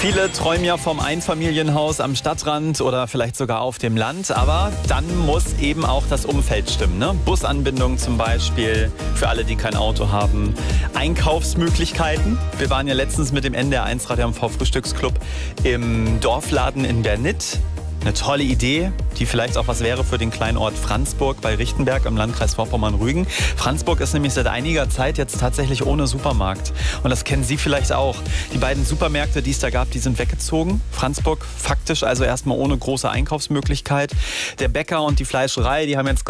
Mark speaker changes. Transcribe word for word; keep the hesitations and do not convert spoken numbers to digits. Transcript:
Speaker 1: Viele träumen ja vom Einfamilienhaus am Stadtrand oder vielleicht sogar auf dem Land. Aber dann muss eben auch das Umfeld stimmen. Ne? Busanbindung zum Beispiel für alle, die kein Auto haben. Einkaufsmöglichkeiten. Wir waren ja letztens mit dem N D R eins Radio M V Frühstücksclub im Dorfladen in Bernit. Eine tolle Idee, die vielleicht auch was wäre für den kleinen Ort Franzburg bei Richtenberg im Landkreis Vorpommern-Rügen. Franzburg ist nämlich seit einiger Zeit jetzt tatsächlich ohne Supermarkt. Und das kennen Sie vielleicht auch. Die beiden Supermärkte, die es da gab, die sind weggezogen. Franzburg faktisch also erstmal ohne große Einkaufsmöglichkeit. Der Bäcker und die Fleischerei, die haben jetzt